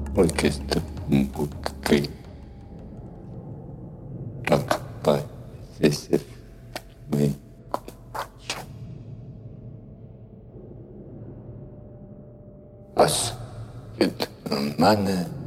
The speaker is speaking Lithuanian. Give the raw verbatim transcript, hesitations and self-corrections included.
Orquestra Pumbucay. Rock by Cecil May. Us, good man.